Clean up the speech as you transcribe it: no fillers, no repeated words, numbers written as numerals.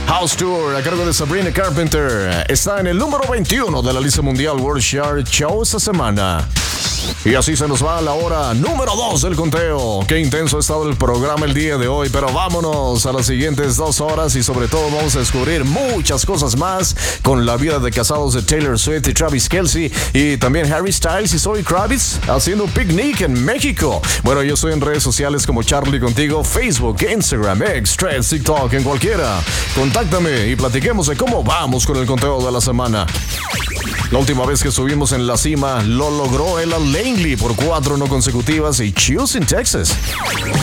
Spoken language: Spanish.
House Tour a cargo de Sabrina Carpenter está en el número 21 de la lista mundial World Chart Show esta semana. Y así se nos va a la hora número 2 del conteo. Qué intenso ha estado el programa el día de hoy, pero vámonos a las siguientes 2 horas y sobre todo vamos a descubrir muchas cosas más con la vida de casados de Taylor Swift y Travis Kelce y también Harry Styles y Zoe Kravitz haciendo un picnic en México. Bueno, yo estoy en redes sociales como Charlie Contigo, Facebook, Instagram, X, Threads, TikTok, en cualquiera. Contáctame y platiquemos de cómo vamos con el conteo de la semana. La última vez que estuvimos en la cima lo logró Ella Langley por 4 no consecutivas y Choose in Texas.